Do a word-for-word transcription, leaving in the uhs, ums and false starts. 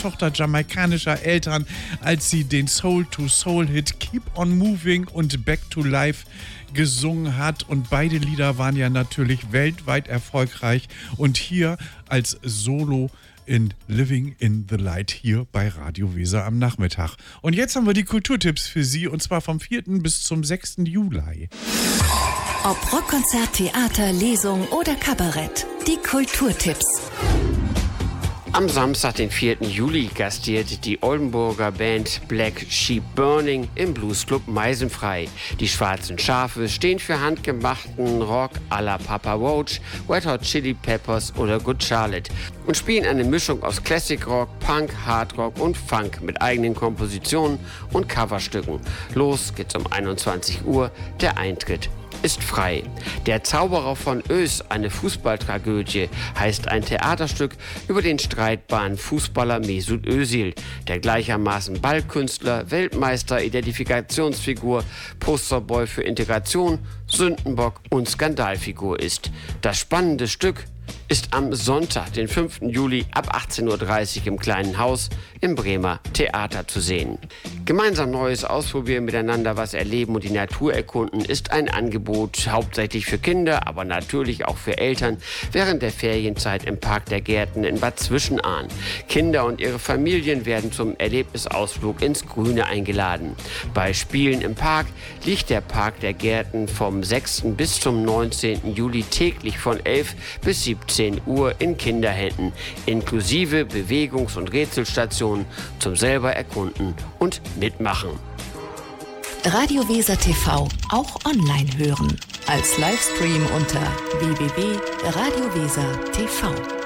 Tochter jamaikanischer Eltern, als sie den Soul-to-Soul-Hit Keep on Moving und Back to Life gesungen hat. Und beide Lieder waren ja natürlich weltweit erfolgreich. Und hier als Solo in Living in the Light hier bei Radio Weser am Nachmittag. Und jetzt haben wir die Kulturtipps für Sie, und zwar vom vierten bis zum sechsten Juli. Ob Rockkonzert, Theater, Lesung oder Kabarett, die Kulturtipps. Am Samstag, den vierten Juli, gastiert die Oldenburger Band Black Sheep Burning im Bluesclub Meisenfrei. Die Schwarzen Schafe stehen für handgemachten Rock à la Papa Roach, Red Hot Chili Peppers oder Good Charlotte und spielen eine Mischung aus Classic Rock, Punk, Hard Rock und Funk mit eigenen Kompositionen und Coverstücken. Los geht's um einundzwanzig Uhr, der Eintritt ist frei. Der Zauberer von Ös, eine Fußballtragödie, heißt ein Theaterstück über den streitbaren Fußballer Mesut Özil, der gleichermaßen Ballkünstler, Weltmeister, Identifikationsfigur, Posterboy für Integration, Sündenbock und Skandalfigur ist. Das spannende Stück ist am Sonntag, den fünften Juli ab achtzehn Uhr dreißig im Kleinen Haus im Bremer Theater zu sehen. Gemeinsam Neues ausprobieren, miteinander was erleben und die Natur erkunden ist ein Angebot hauptsächlich für Kinder, aber natürlich auch für Eltern während der Ferienzeit im Park der Gärten in Bad Zwischenahn. Kinder und ihre Familien werden zum Erlebnisausflug ins Grüne eingeladen. Bei Spielen im Park liegt der Park der Gärten vom sechsten bis zum neunzehnten Juli täglich von elf bis siebzehn Uhr in Kinderhänden, inklusive Bewegungs- und Rätselstationen zum selber erkunden und mitmachen. Radio Weser T V auch online hören. Als Livestream unter w w w punkt radioweser punkt t v.